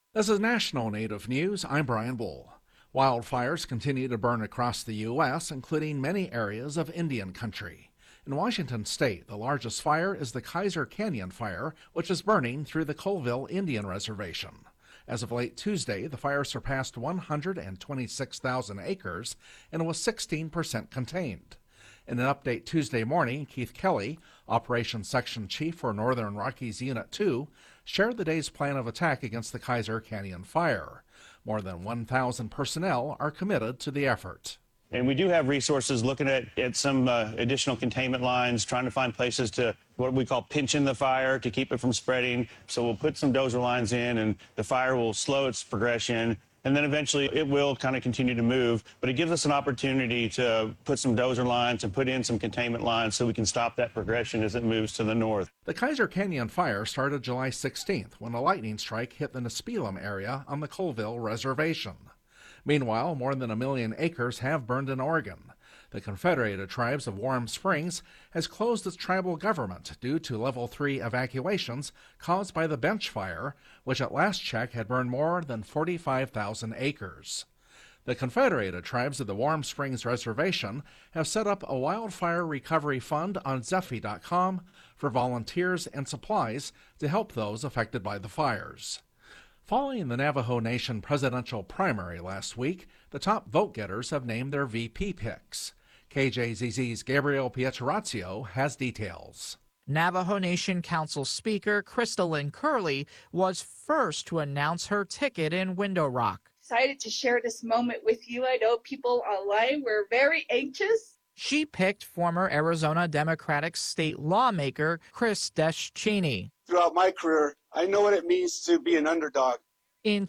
This is National Native News. I'm Brian Bull. Wildfires continue to burn across the U.S., including many areas of Indian country. In Washington state, the largest fire is the Kaiser Canyon Fire, which is burning through the Colville Indian Reservation. As of late Tuesday, the fire surpassed 126,000 acres and was 16% contained. In an update Tuesday morning, Keith Kelly, Operations Section Chief for Northern Rockies Unit 2, shared the day's plan of attack against the Kaiser Canyon Fire. More than 1,000 personnel are committed to the effort. And we do have resources looking at some additional containment lines, trying to find places to what we call pinching the fire to keep it from spreading. So we'll put some dozer lines in and the fire will slow its progression. And then eventually it will kind of continue to move. But it gives us an opportunity to put some dozer lines and put in some containment lines so we can stop that progression as it moves to the north. The Kaiser Canyon Fire started July 16th when a lightning strike hit the Nispelum area on the Colville Reservation. Meanwhile, more than 1 million acres have burned in Oregon. The Confederated Tribes of Warm Springs has closed its tribal government due to Level 3 evacuations caused by the Bench Fire, which at last check had burned more than 45,000 acres. The Confederated Tribes of the Warm Springs Reservation have set up a wildfire recovery fund on Zephy.com for volunteers and supplies to help those affected by the fires. Following the Navajo Nation presidential primary last week, the top vote-getters have named their VP picks. KJZZ's Gabriel Pietrorazio has details. Navajo Nation Council Speaker Crystalline Curley was first to announce her ticket in Window Rock. Excited to share this moment with you. I know people online were very anxious. She picked former Arizona Democratic state lawmaker Chris Deschini. Throughout my career, I know what it means to be an underdog. In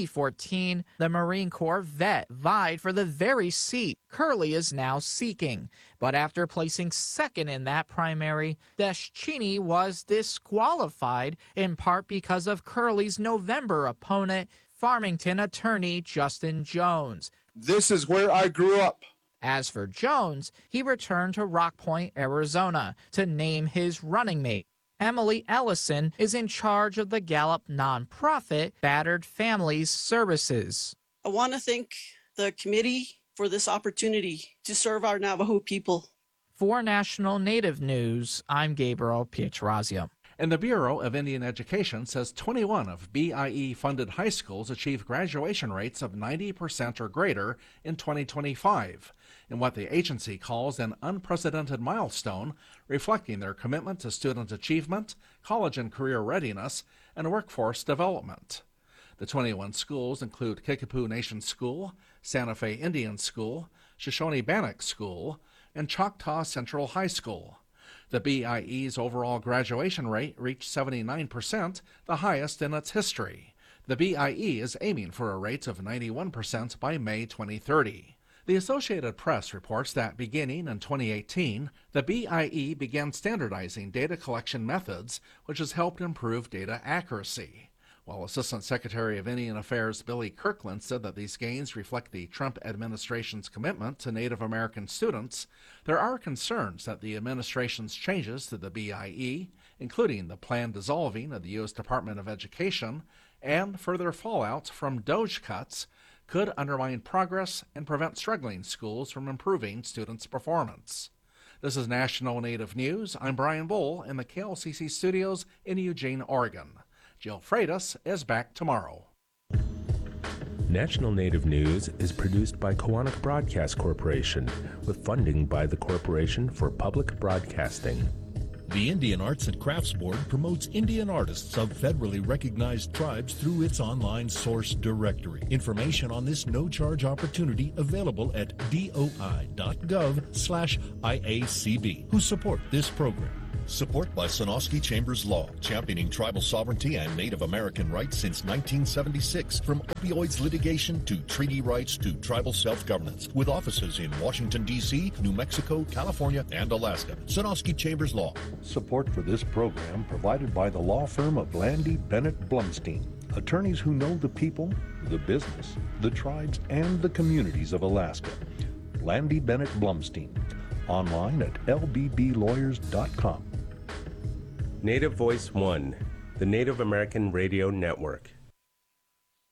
2014, the Marine Corps vet vied for the very seat Curley is now seeking. But after placing second in that primary, Deschini was disqualified in part because of Curley's November opponent, Farmington attorney Justin Jones. This is where I grew up. As for Jones, he returned to Rock Point, Arizona, to name his running mate. Emily Ellison is in charge of the Gallup nonprofit Battered Families Services. I want to thank the committee for this opportunity to serve our Navajo people. For National Native News, I'm Gabriel Pietrorazio. And the Bureau of Indian Education says 21 of BIE-funded high schools achieved graduation rates of 90% or greater in 2025, in what the agency calls an unprecedented milestone, reflecting their commitment to student achievement, college and career readiness, and workforce development. The 21 schools include Kickapoo Nation School, Santa Fe Indian School, Shoshone-Bannock School, and Choctaw Central High School. The BIE's overall graduation rate reached 79%, the highest in its history. The BIE is aiming for a rate of 91% by May 2030. The Associated Press reports that beginning in 2018, the BIE began standardizing data collection methods, which has helped improve data accuracy. While Assistant Secretary of Indian Affairs Billy Kirkland said that these gains reflect the Trump administration's commitment to Native American students, there are concerns that the administration's changes to the BIE, including the planned dissolving of the U.S. Department of Education and further fallout from DOGE cuts, could undermine progress and prevent struggling schools from improving students' performance. This is National Native News. I'm Brian Bull in the KLCC studios in Eugene, Oregon. Jill Freitas is back tomorrow. National Native News is produced by Koahnic Broadcast Corporation with funding by the Corporation for Public Broadcasting. The Indian Arts and Crafts Board promotes Indian artists of federally recognized tribes through its online source directory. Information on this no-charge opportunity available at doi.gov/IACB, who support this program. Support by Sonosky Chambers Law, championing tribal sovereignty and Native American rights since 1976. From opioids litigation to treaty rights to tribal self-governance. With offices in Washington, D.C., New Mexico, California, and Alaska. Sonosky Chambers Law. Support for this program provided by the law firm of Landy Bennett Blumstein. Attorneys who know the people, the business, the tribes, and the communities of Alaska. Landy Bennett Blumstein. Online at lbblawyers.com. Native Voice One, the Native American Radio Network.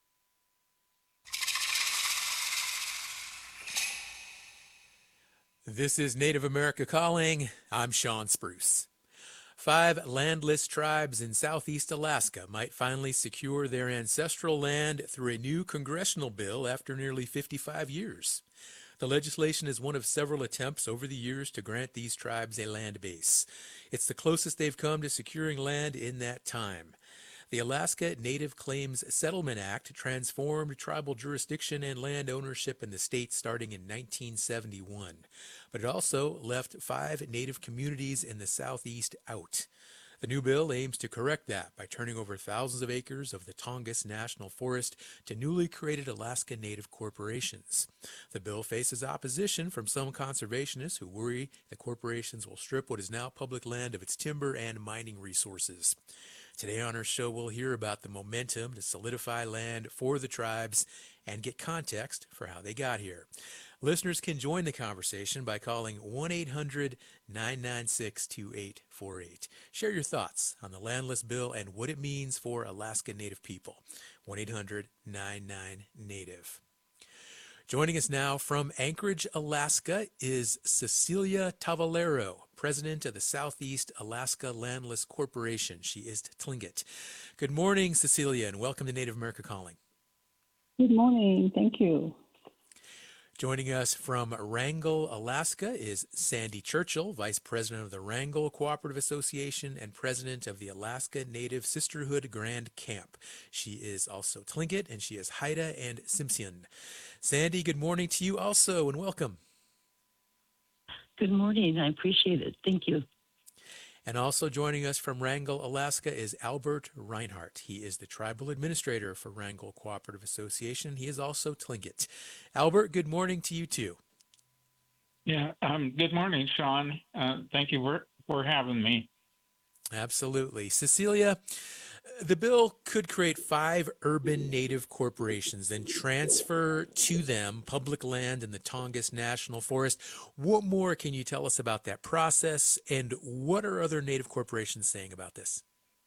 This is Native America Calling. I'm Sean Spruce. 5 landless tribes in southeast Alaska might finally secure their ancestral land through a new congressional bill after nearly 55 years. The legislation is one of several attempts over the years to grant these tribes a land base. It's the closest they've come to securing land in that time. The Alaska Native Claims Settlement Act transformed tribal jurisdiction and land ownership in the state starting in 1971, but it also left 5 Native communities in the southeast out. The new bill aims to correct that by turning over thousands of acres of the Tongass National Forest to newly created Alaska Native corporations. The bill faces opposition from some conservationists who worry the corporations will strip what is now public land of its timber and mining resources. Today on our show, we'll hear about the momentum to solidify land for the tribes and get context for how they got here. Listeners can join the conversation by calling 1-800-996-2848. Share your thoughts on the landless bill and what it means for Alaska Native people. 1-800-99-NATIVE. Joining us now from Anchorage, Alaska is Cecilia Tavalero, president of the Southeast Alaska Landless Corporation. She is Tlingit. Good morning, Cecilia, and welcome to Native America Calling. Good morning. Thank you. Joining us from Wrangell, Alaska is Sandy Churchill, vice president of the Wrangell Cooperative Association and president of the Alaska Native Sisterhood Grand Camp. She is also Tlingit, and she is Haida and Tsimshian. Sandy, good morning to you also, and welcome. Good morning. I appreciate it. Thank you. And also joining us from Wrangell, Alaska is Albert Reinhardt. He is the tribal administrator for Wrangell Cooperative Association. He is also Tlingit. Albert, good morning to you too. Yeah, good morning, Sean. Thank you for having me. Absolutely. Cecilia, the bill could create 5 urban Native corporations, then transfer to them public land in the Tongass National Forest. What more can you tell us about that process, and what are other Native corporations saying about this?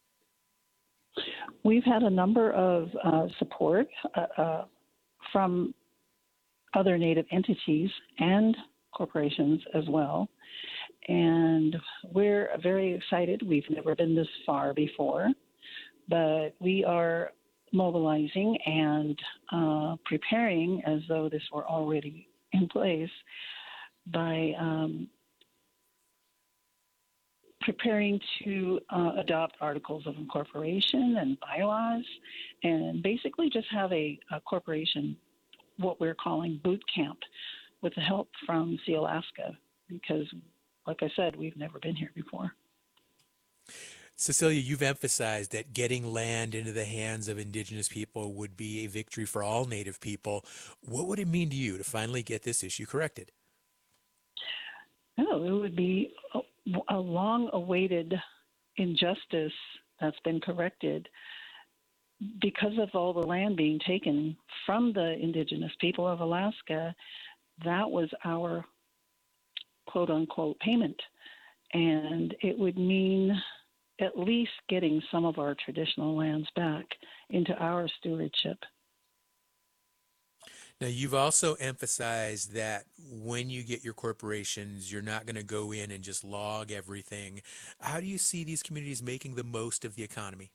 We've had a number of support from other Native entities and corporations as well. And we're very excited. We've never been this far before. But we are mobilizing and preparing as though this were already in place by preparing to adopt articles of incorporation and bylaws, and basically just have a corporation, what we're calling boot camp, with the help from Sea Alaska, because, like I said, we've never been here before. Cecilia, you've emphasized that getting land into the hands of Indigenous people would be a victory for all Native people. What would it mean to you to finally get this issue corrected? Oh, it would be a long-awaited injustice that's been corrected because of all the land being taken from the Indigenous people of Alaska. That was our quote-unquote payment, and it would mean at least getting some of our traditional lands back into our stewardship. Now, you've also emphasized that when you get your corporations, you're not going to go in and just log everything. How do you see these communities making the most of the economy?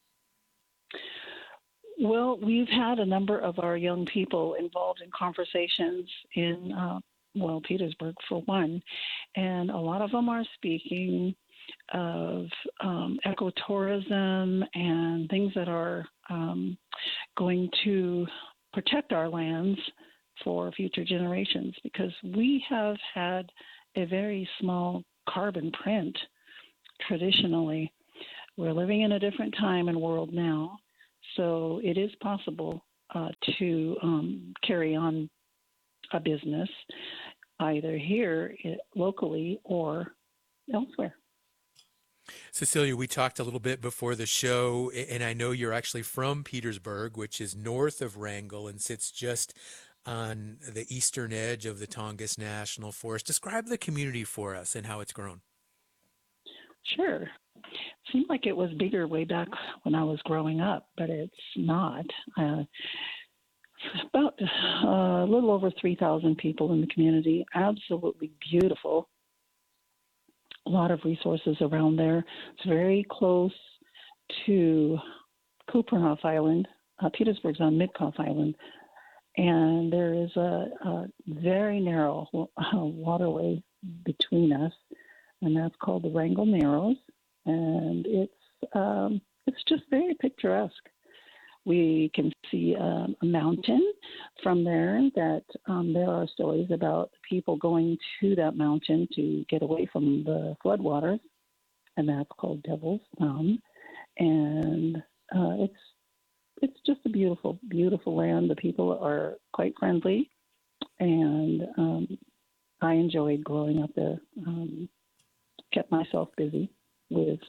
Well, we've had a number of our young people involved in conversations in, Petersburg for one, and a lot of them are speaking of ecotourism and things that are going to protect our lands for future generations, because we have had a very small carbon print traditionally. We're living in a different time and world now, so it is possible to carry on a business either here locally or elsewhere. Cecilia, we talked a little bit before the show, and I know you're actually from Petersburg, which is north of Wrangell and sits just on the eastern edge of the Tongass National Forest. Describe the community for us and how it's grown. Sure. Seemed like it was bigger way back when I was growing up, but it's not. about a little over 3,000 people in the community. Absolutely beautiful. A lot of resources around there. It's very close to Kupferhof Island. Petersburg's on Midkoff Island. And there is a very narrow waterway between us, and that's called the Wrangell Narrows. And it's just very picturesque. We can see a mountain from there that there are stories about people going to that mountain to get away from the floodwaters, and that's called Devil's Thumb. And it's just a beautiful, beautiful land. The people are quite friendly, and I enjoyed growing up there. Kept myself busy with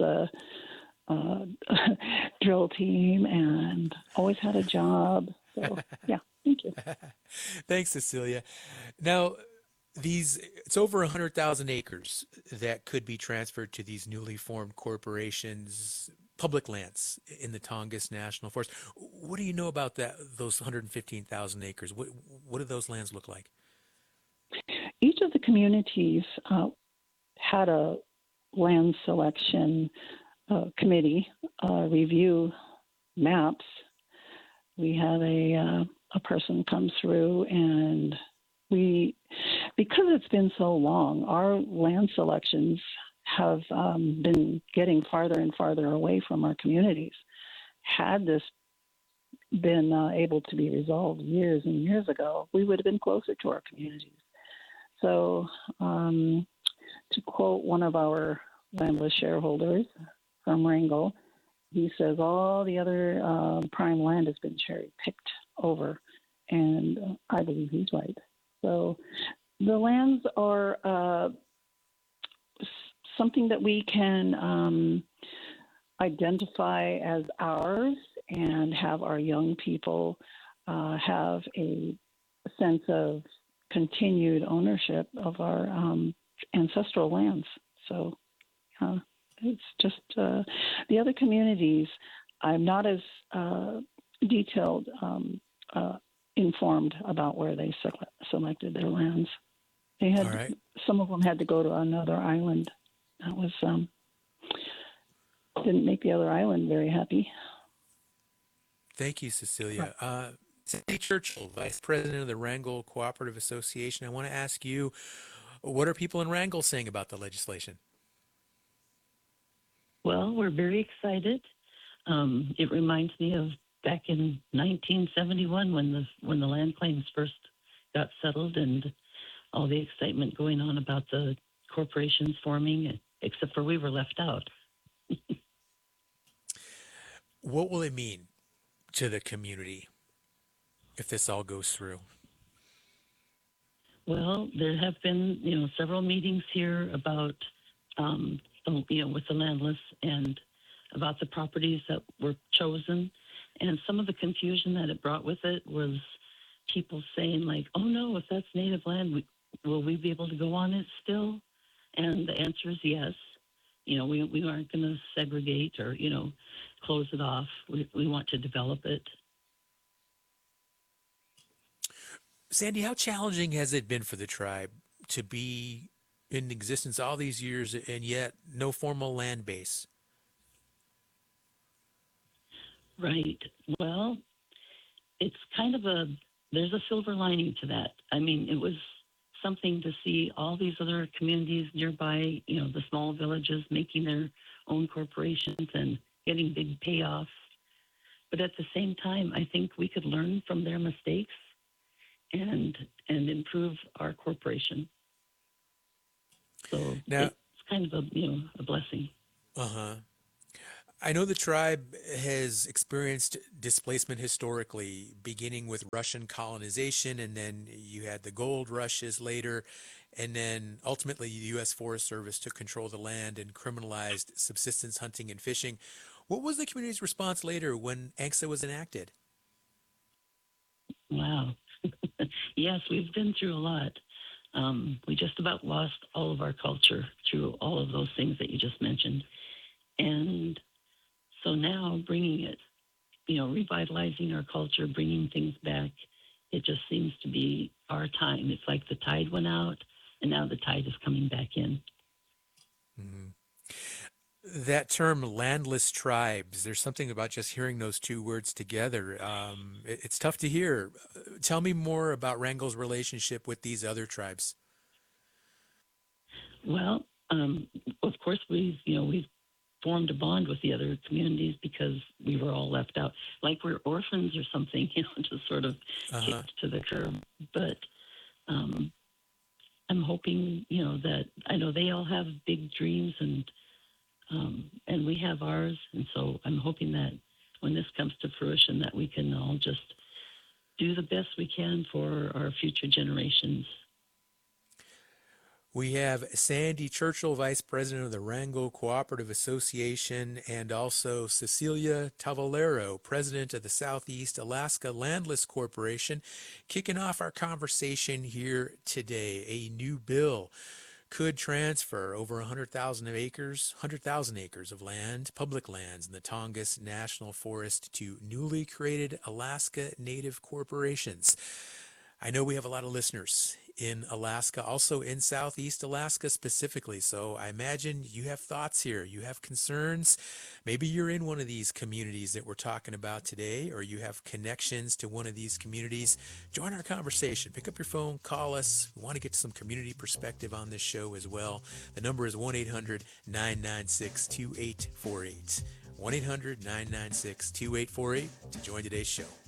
drill team and always had a job. So, yeah, thank you. Thanks, Cecilia. Now, it's over 100,000 acres that could be transferred to these newly formed corporations, public lands in the Tongass National Forest. What do you know about those 115,000 acres? What do those lands look like? Each of the communities had a land selection committee review maps. We had a person come through, and because it's been so long, our land selections have been getting farther and farther away from our communities. Had this been able to be resolved years and years ago, we would have been closer to our communities. So to quote one of our landless shareholders from Wrangell, he says all the other prime land has been cherry-picked over, and I believe he's right. So the lands are something that we can identify as ours and have our young people have a sense of continued ownership of our ancestral lands. So it's just the other communities, I'm not as detailed, informed about where they selected their lands. They had right. Some of them had to go to another island. That was didn't make the other island very happy. Thank you, Cecilia. Sandy Churchill, Vice President of the Wrangell Cooperative Association. I want to ask you, what are people in Wrangell saying about the legislation? Well, we're very excited. It reminds me of back in 1971 when the land claims first got settled, and all the excitement going on about the corporations forming, except for we were left out. What will it mean to the community if this all goes through? Well, there have been, several meetings here about, with the landless and about the properties that were chosen. And some of the confusion that it brought with it was people saying like, oh no, if that's native land, will we be able to go on it still? And the answer is yes. We aren't going to segregate or, close it off. We want to develop it. Sandy, how challenging has it been for the tribe to be in existence all these years and yet no formal land base? Right. Well, it's kind of there's a silver lining to that. I mean, it was something to see all these other communities nearby, the small villages making their own corporations and getting big payoffs. But at the same time, I think we could learn from their mistakes and improve our corporation. So now, it's kind of a blessing. Uh-huh. I know the tribe has experienced displacement historically, beginning with Russian colonization, and then you had the gold rushes later, and then ultimately the U.S. Forest Service took control of the land and criminalized subsistence hunting and fishing. What was the community's response later when ANCSA was enacted? Wow. Yes, we've been through a lot. We just about lost all of our culture through all of those things that you just mentioned. And so now bringing it, revitalizing our culture, bringing things back it just seems to be our time. It's like the tide went out, and now the tide is coming back in. That term, landless tribes, there's something about just hearing those two words together. It's tough to hear. Tell me more about Wrangell's relationship with these other tribes. Well, of course, we've formed a bond with the other communities because we were all left out, like we're orphans or something, just sort of kicked to the curb. But I'm hoping, that I know they all have big dreams and we have ours, and so I'm hoping that when this comes to fruition, that we can all just do the best we can for our future generations. We have Sandy Churchill, Vice President of the Wrangell Cooperative Association, and also Cecilia Tavalero, President of the Southeast Alaska Landless Corporation, kicking off our conversation here today. A new bill could transfer over 100,000 acres of land, public lands in the Tongass National Forest to newly created Alaska Native corporations. I know we have a lot of listeners in Alaska, also in Southeast Alaska specifically. So I imagine you have thoughts here. You have concerns. Maybe you're in one of these communities that we're talking about today, or you have connections to one of these communities. Join our conversation. Pick up your phone, call us. We want to get some community perspective on this show as well. The number is 1-800-996-2848. 1-800-996-2848 to join today's show.